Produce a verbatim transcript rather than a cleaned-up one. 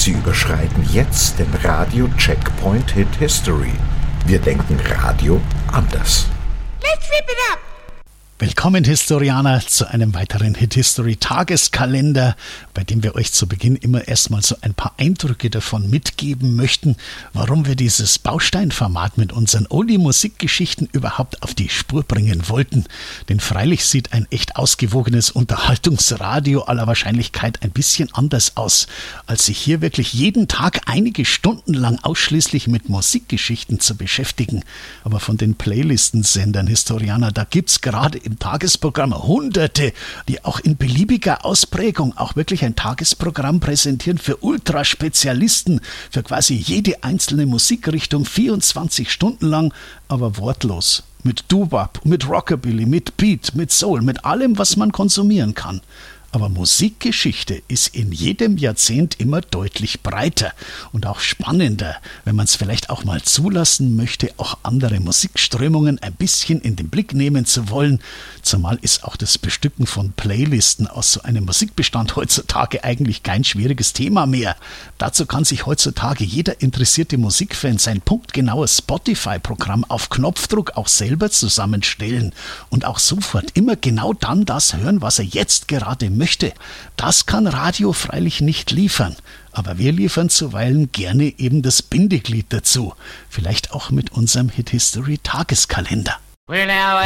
Sie überschreiten jetzt den Radio-Checkpoint Hit History. Wir denken Radio anders. Let's rip it up! Willkommen, Historianer, zu einem weiteren Hit-History-Tageskalender, bei dem wir euch zu Beginn immer erstmal so ein paar Eindrücke davon mitgeben möchten, warum wir dieses Bausteinformat mit unseren Oldie-Musikgeschichten überhaupt auf die Spur bringen wollten. Denn freilich sieht ein echt ausgewogenes Unterhaltungsradio aller Wahrscheinlichkeit ein bisschen anders aus, als sich hier wirklich jeden Tag einige Stunden lang ausschließlich mit Musikgeschichten zu beschäftigen. Aber von den Playlistensendern, Historianer, da gibt's gerade im Tagesprogramm Hunderte, die auch in beliebiger Ausprägung auch wirklich ein Tagesprogramm präsentieren für Ultraspezialisten, für quasi jede einzelne Musikrichtung vierundzwanzig Stunden lang, aber wortlos. Mit Doo-Wop, mit Rockabilly, mit Beat, mit Soul, mit allem, was man konsumieren kann. Aber Musikgeschichte ist in jedem Jahrzehnt immer deutlich breiter und auch spannender, wenn man es vielleicht auch mal zulassen möchte, auch andere Musikströmungen ein bisschen in den Blick nehmen zu wollen. Zumal ist auch das Bestücken von Playlisten aus so einem Musikbestand heutzutage eigentlich kein schwieriges Thema mehr. Dazu kann sich heutzutage jeder interessierte Musikfan sein punktgenaues Spotify-Programm auf Knopfdruck auch selber zusammenstellen und auch sofort immer genau dann das hören, was er jetzt gerade möchte. Das kann Radio freilich nicht liefern, aber wir liefern zuweilen gerne eben das Bindeglied dazu, vielleicht auch mit unserem Hit History Tageskalender. We're now